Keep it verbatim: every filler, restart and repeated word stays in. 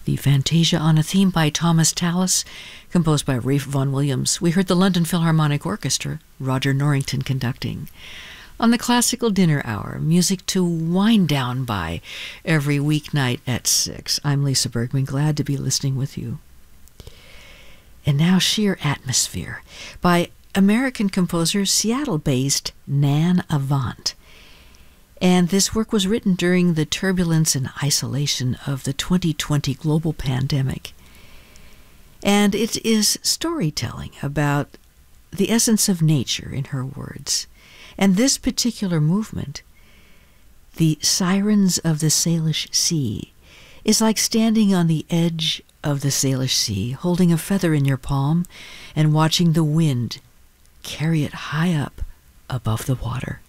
The Fantasia on a Theme by Thomas Tallis, composed by Ralph Vaughan Williams. We heard the London Philharmonic Orchestra, Roger Norrington conducting. On the Classical Dinner Hour, music to wind down by every weeknight at six. I'm Lisa Bergman, glad to be listening with you. And now Sheer Atmosphere by American composer, Seattle-based Nan Avant. And this work was written during the turbulence and isolation of the twenty twenty global pandemic. And it is storytelling about the essence of nature, in her words. And this particular movement, the Sirens of the Salish Sea, is like standing on the edge of the Salish Sea, holding a feather in your palm and watching the wind carry it high up above the water.